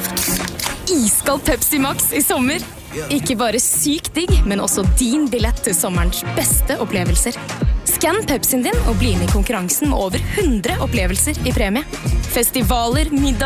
Iskald Pepsi Max I sommer. Ikke bare sykt digg, men også din billett til sommerens beste opplevelser. Skann Pepsien din og bli med I konkurransen med over 100 opplevelser I premie. Festivaler, middag